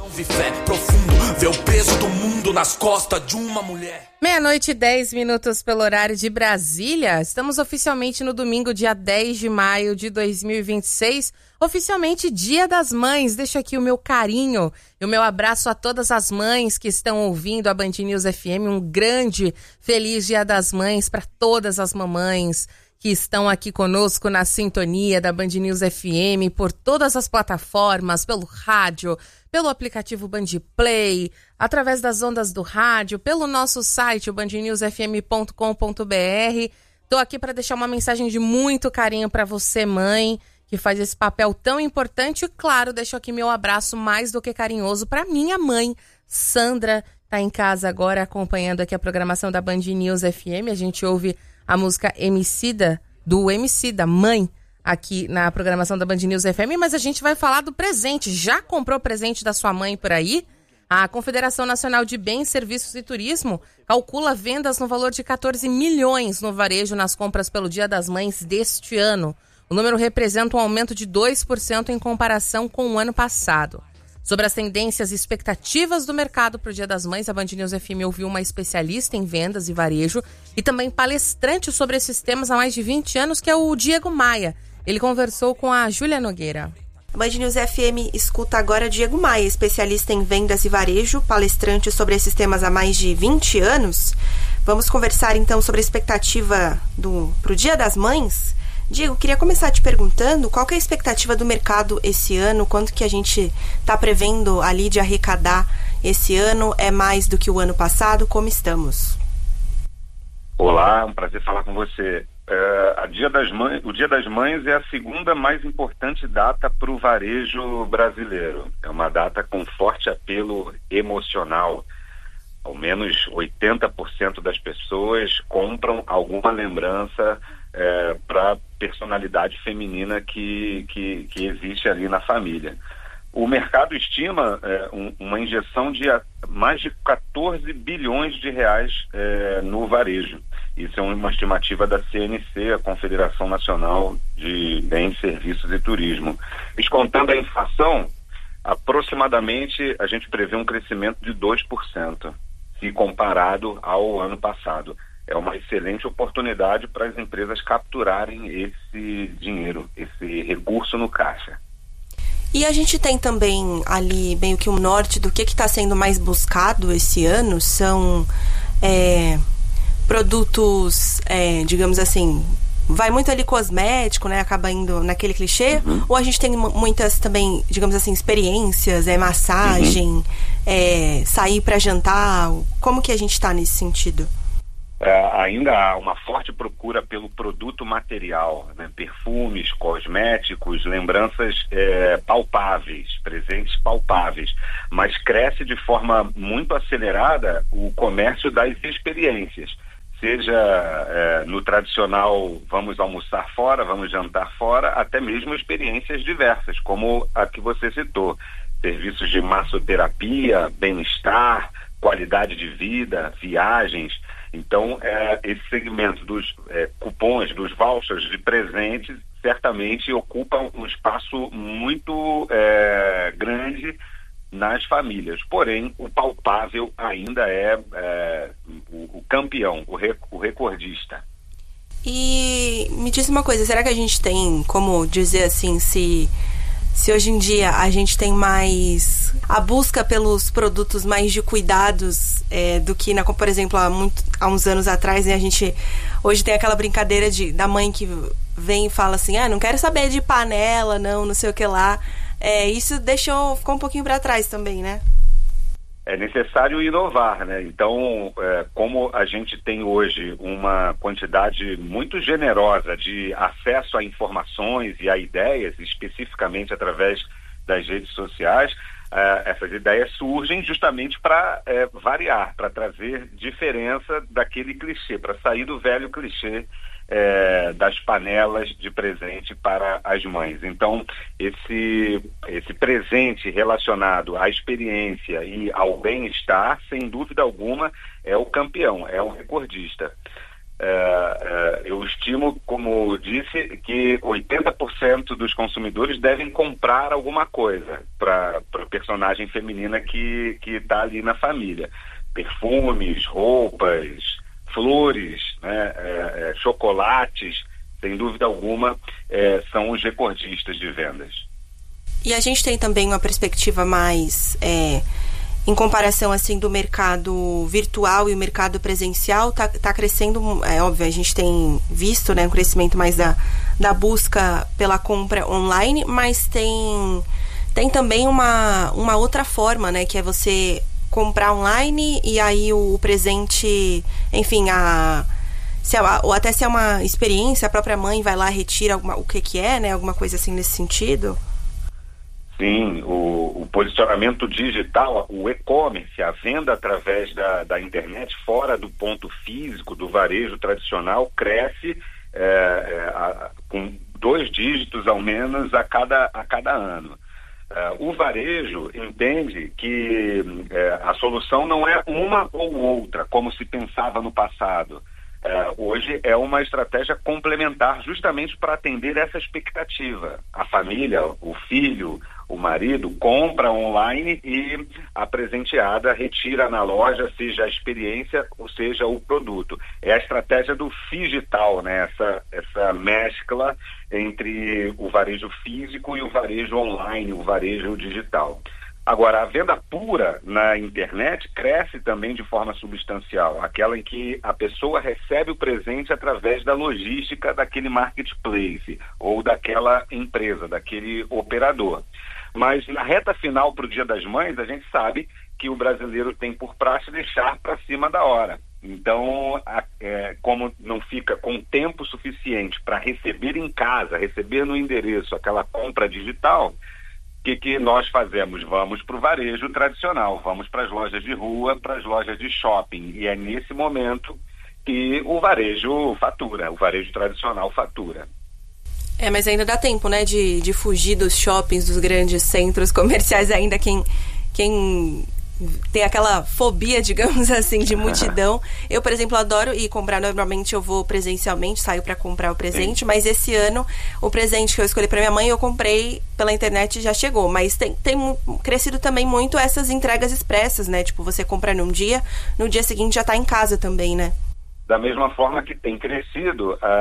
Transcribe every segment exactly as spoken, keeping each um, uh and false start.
Não vi fé profundo, vê o peso do mundo nas costas de uma mulher. Meia-noite e dez minutos pelo horário de Brasília. Estamos oficialmente no domingo, dia dez de maio de dois mil e vinte e seis. Oficialmente Dia das Mães. Deixo aqui o meu carinho e o meu abraço a todas as mães que estão ouvindo a Band News F M. Um grande, feliz Dia das Mães para todas as mamães que estão aqui conosco na sintonia da Band News F M, por todas as plataformas, pelo rádio, pelo aplicativo Band Play, através das ondas do rádio, pelo nosso site, o band news f m ponto com ponto b r. Estou aqui para deixar uma mensagem de muito carinho para você, mãe, que faz esse papel tão importante. E, claro, deixo aqui meu abraço mais do que carinhoso para minha mãe, Sandra. Está em casa agora acompanhando aqui a programação da Band News F M. A gente ouve a música Emicida, do Emicida, Mãe, aqui na programação da Band News F M, mas a gente vai falar do presente. Já comprou presente da sua mãe por aí? A Confederação Nacional de Bens, Serviços e Turismo calcula vendas no valor de catorze milhões no varejo nas compras pelo Dia das Mães deste ano. O número representa um aumento de dois por cento em comparação com o ano passado. Sobre as tendências e expectativas do mercado para o Dia das Mães, a Band News F M ouviu uma especialista em vendas e varejo e também palestrante sobre esses temas há mais de vinte anos, que é o Diego Maia. Ele conversou com a Júlia Nogueira. A Band News F M escuta agora Diego Maia, especialista em vendas e varejo, palestrante sobre esses temas há mais de vinte anos. Vamos conversar então sobre a expectativa para o Dia das Mães. Diego, queria começar te perguntando qual que é a expectativa do mercado esse ano, quanto que a gente está prevendo ali de arrecadar esse ano, é mais do que o ano passado, como estamos? Olá, é um prazer falar com você. É, a Dia das Mães, o Dia das Mães é a segunda mais importante data para o varejo brasileiro. É uma data com forte apelo emocional. Ao menos oitenta por cento das pessoas compram alguma lembrança é, para a personalidade feminina que, que, que existe ali na família. O mercado estima é, um, uma injeção de a, mais de catorze bilhões de reais é, no varejo. Isso é uma estimativa da C N C, a Confederação Nacional de Bens, Serviços e Turismo. Descontando a inflação, aproximadamente a gente prevê um crescimento de dois por cento, se comparado ao ano passado. É uma excelente oportunidade para as empresas capturarem esse dinheiro, esse recurso no caixa. E a gente tem também ali meio que um norte do que está sendo mais buscado esse ano. São é, produtos, é, digamos assim, vai muito ali cosmético, né? Acaba indo naquele clichê. Uhum. Ou a gente tem muitas também, digamos assim, experiências, é, massagem, uhum. é, sair para jantar. Como que a gente está nesse sentido? É, ainda há uma forte procura pelo produto material, né? Perfumes, cosméticos, lembranças é, palpáveis, presentes palpáveis, mas cresce de forma muito acelerada o comércio das experiências, seja é, no tradicional vamos almoçar fora, vamos jantar fora, até mesmo experiências diversas, como a que você citou, serviços de massoterapia, bem-estar, qualidade de vida, viagens. Então, é, esse segmento dos é, cupons, dos vouchers de presentes, certamente ocupa um espaço muito é, grande nas famílias. Porém, o palpável ainda é, é o, o campeão, o, rec, o recordista. E me diz uma coisa, será que a gente tem como dizer assim, se... Se hoje em dia a gente tem mais a busca pelos produtos mais de cuidados é, do que, na, por exemplo, há, muito, há uns anos atrás, né, a gente hoje tem aquela brincadeira de, da mãe que vem e fala assim, ah, não quero saber de panela, não, não sei o que lá. É, isso deixou, ficou um pouquinho para trás também, né? É necessário inovar, né? Então, é, como a gente tem hoje uma quantidade muito generosa de acesso a informações e a ideias, especificamente através das redes sociais, é, essas ideias surgem justamente para é, variar, para trazer diferença daquele clichê, para sair do velho clichê É, das panelas de presente para as mães. Então, esse, esse presente relacionado à experiência e ao bem-estar, sem dúvida alguma, é o campeão, é o recordista. É, é, eu estimo, como disse, que oitenta por cento dos consumidores devem comprar alguma coisa para personagem feminina que que está ali na família. Perfumes, roupas, flores, né, é, é, chocolates, sem dúvida alguma, é, são os recordistas de vendas. E a gente tem também uma perspectiva mais, é, em comparação assim do mercado virtual e o mercado presencial, tá, tá crescendo, é óbvio, a gente tem visto, né, um crescimento mais da, da busca pela compra online, mas tem, tem também uma, uma outra forma, né, que é você comprar online e aí o, o presente, enfim, a, se é, ou até se é uma experiência, a própria mãe vai lá, retira alguma, o que que é, né, alguma coisa assim nesse sentido. Sim, o, o posicionamento digital, o e-commerce, a venda através da, da internet, fora do ponto físico, do varejo tradicional, cresce é, é, a, com dois dígitos ao menos a cada, a cada ano. Uh, o varejo entende que uh, a solução não é uma ou outra, como se pensava no passado. Uh, hoje é uma estratégia complementar justamente para atender essa expectativa. A família, o filho, o marido compra online e a presenteada retira na loja, seja a experiência ou seja o produto. É a estratégia do digital, né? Essa, essa mescla entre o varejo físico e o varejo online, o varejo digital. Agora, a venda pura na internet cresce também de forma substancial, aquela em que a pessoa recebe o presente através da logística daquele marketplace ou daquela empresa, daquele operador. Mas na reta final para o Dia das Mães, a gente sabe que o brasileiro tem por praxe deixar para cima da hora. Então, a, é, como não fica com tempo suficiente para receber em casa, receber no endereço aquela compra digital, o que, que nós fazemos? Vamos para o varejo tradicional, vamos para as lojas de rua, para as lojas de shopping. E é nesse momento que o varejo fatura, o varejo tradicional fatura. É, mas ainda dá tempo, né, de, de fugir dos shoppings, dos grandes centros comerciais, ainda quem, quem tem aquela fobia, digamos assim, de multidão. Eu, por exemplo, adoro ir comprar, normalmente eu vou presencialmente, saio para comprar o presente, Sim. mas esse ano o presente que eu escolhi para minha mãe, eu comprei pela internet e já chegou. Mas tem, tem crescido também muito essas entregas expressas, né, tipo, você compra num dia, no dia seguinte já tá em casa também, né? Da mesma forma que tem crescido a,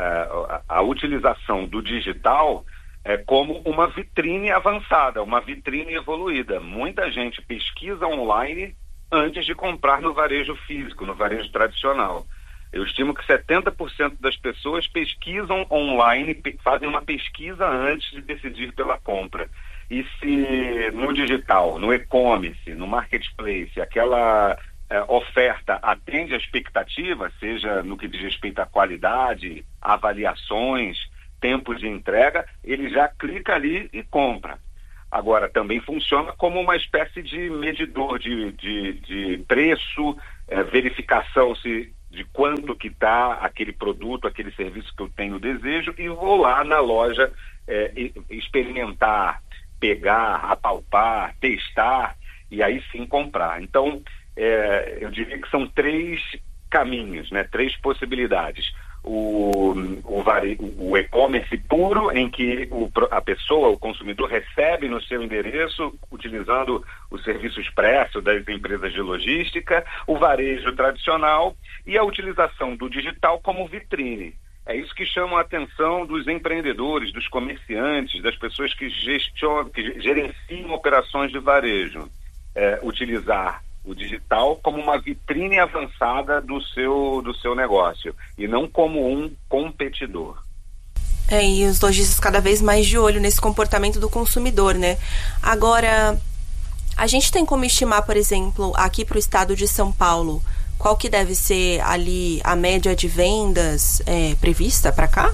a, a utilização do digital é, como uma vitrine avançada, uma vitrine evoluída. Muita gente pesquisa online antes de comprar no varejo físico, no varejo tradicional. Eu estimo que setenta por cento das pessoas pesquisam online, pe- fazem uma pesquisa antes de decidir pela compra. E se no digital, no e-commerce, no marketplace, aquela É, oferta atende a expectativa, seja no que diz respeito à qualidade, avaliações, tempo de entrega, ele já clica ali e compra. Agora, também funciona como uma espécie de medidor de, de, de preço, é, verificação se, de quanto que está aquele produto, aquele serviço que eu tenho desejo, e vou lá na loja é, experimentar, pegar, apalpar, testar, e aí sim comprar. Então, É, eu diria que são três caminhos, né? Três possibilidades. O, o, vare, o e-commerce puro, em que o, a pessoa, o consumidor, recebe no seu endereço, utilizando o serviço expresso das empresas de logística, o varejo tradicional e a utilização do digital como vitrine. É isso que chama a atenção dos empreendedores, dos comerciantes, das pessoas que, gestionam, que gerenciam operações de varejo. É, utilizar o digital como uma vitrine avançada do seu, do seu negócio e não como um competidor. É, e os lojistas cada vez mais de olho nesse comportamento do consumidor, né? Agora, a gente tem como estimar, por exemplo, aqui para o estado de São Paulo, qual que deve ser ali a média de vendas é, prevista para cá?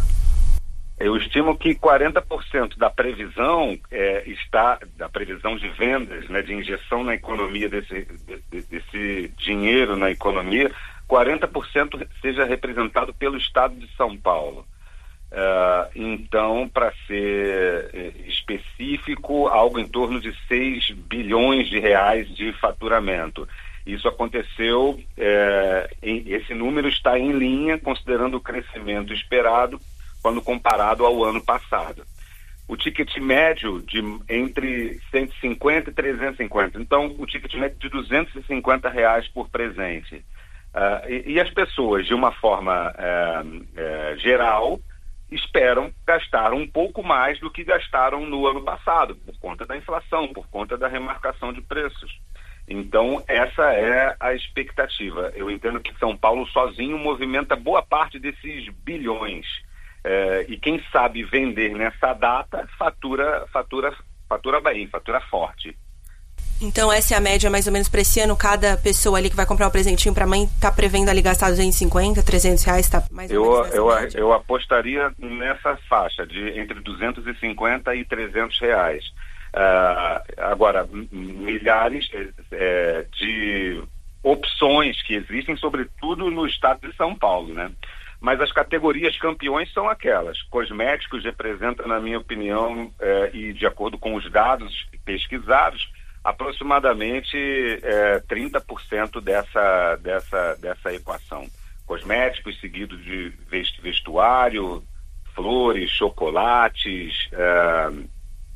Eu estimo que quarenta por cento da previsão é, está, da previsão de vendas, né, de injeção na economia desse, de, desse dinheiro na economia, quarenta por cento seja representado pelo estado de São Paulo. Uh, então, para ser específico, algo em torno de seis bilhões de reais de faturamento. Isso aconteceu, é, em, esse número está em linha, considerando o crescimento esperado, quando comparado ao ano passado. o ticket médio de entre cento e cinquenta e trezentos e cinquenta. Então, o ticket médio de duzentos e cinquenta reais por presente. Uh, e, e as pessoas, de uma forma uh, uh, geral, esperam gastar um pouco mais do que gastaram no ano passado, por conta da inflação, por conta da remarcação de preços. Então, essa é a expectativa. Eu entendo que São Paulo sozinho movimenta boa parte desses bilhões. É, e quem sabe vender nessa data, fatura, fatura, fatura bem, fatura forte. Então, essa é a média mais ou menos para esse ano? Cada pessoa ali que vai comprar um presentinho para a mãe está prevendo ali gastar duzentos e cinquenta, trezentos reais? Tá mais ou eu, menos nessa eu, média? eu apostaria nessa faixa de entre duzentos e cinquenta e trezentos reais. Uh, agora, milhares é, de opções que existem, sobretudo no estado de São Paulo, né? Mas as categorias campeões são aquelas. Cosméticos representam, na minha opinião, é, e de acordo com os dados pesquisados, aproximadamente é, trinta por cento dessa, dessa, dessa equação. Cosméticos, seguido de vestuário, flores, chocolates... É,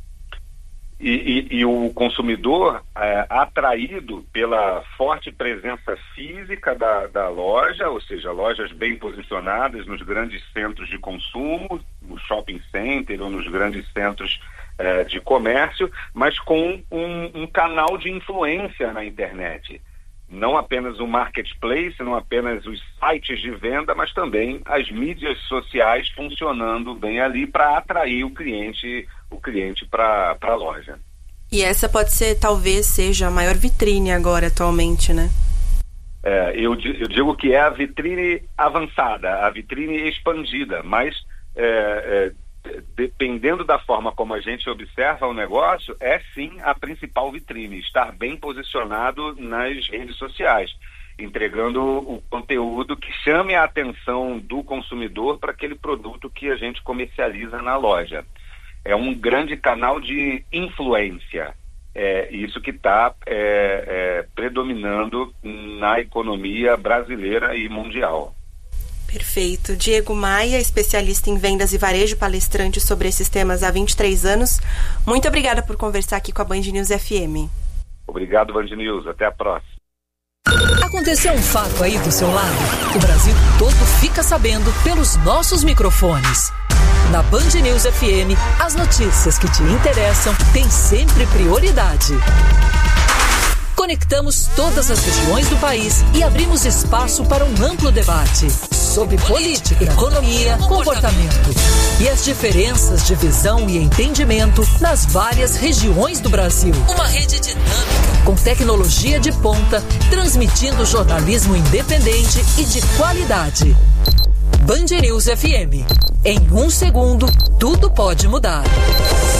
E, e, e o consumidor é, atraído pela forte presença física da, da loja, ou seja, lojas bem posicionadas nos grandes centros de consumo, no shopping center ou nos grandes centros é, de comércio, mas com um, um canal de influência na internet. Não apenas o marketplace, não apenas os sites de venda, mas também as mídias sociais funcionando bem ali para atrair o cliente o cliente para a loja. E essa pode ser, talvez, seja a maior vitrine agora, atualmente, né? É, eu, eu digo que é a vitrine avançada, a vitrine expandida, mas é, é, dependendo da forma como a gente observa o negócio, é sim a principal vitrine, estar bem posicionado nas redes sociais, entregando o conteúdo que chame a atenção do consumidor para aquele produto que a gente comercializa na loja. É um grande canal de influência, é isso que está é, é, predominando na economia brasileira e mundial. Perfeito. Diego Maia, especialista em vendas e varejo, palestrante sobre esses temas há vinte e três anos. Muito obrigada por conversar aqui com a Band News F M. Obrigado, Band News. Até a próxima. Aconteceu um fato aí do seu lado? O Brasil todo fica sabendo pelos nossos microfones. Na Band News F M, as notícias que te interessam têm sempre prioridade. Conectamos todas as regiões do país e abrimos espaço para um amplo debate sobre política, economia, comportamento e as diferenças de visão e entendimento nas várias regiões do Brasil. Uma rede dinâmica, com tecnologia de ponta, transmitindo jornalismo independente e de qualidade. Band News F M. Em um segundo, tudo pode mudar.